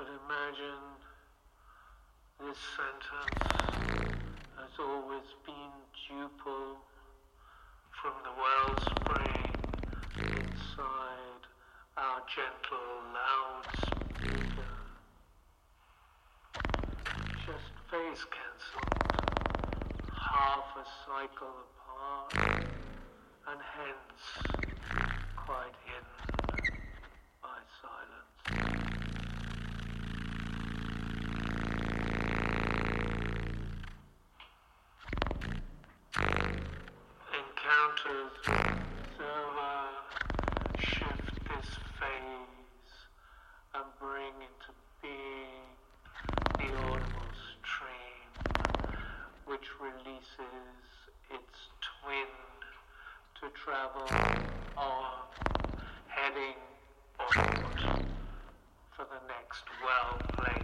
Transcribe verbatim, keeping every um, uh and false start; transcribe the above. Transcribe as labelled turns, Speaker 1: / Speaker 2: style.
Speaker 1: But imagine this sentence has always been duple from the wellspring inside our gentle loudspeaker. Just phase cancelled, half a cycle apart, and hence quite hidden by silence. Encounters observer shift this phase and bring into being the audible stream, which releases its twin to travel on, heading onward for the next well-placed